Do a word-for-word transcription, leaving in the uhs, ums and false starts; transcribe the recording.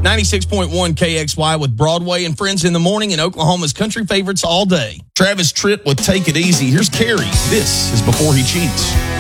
ninety-six point one K X Y with Broadway and Friends in the Morning and Oklahoma's country favorites all day. Travis Tritt with Take It Easy. Here's Carrie. This is Before He Cheats.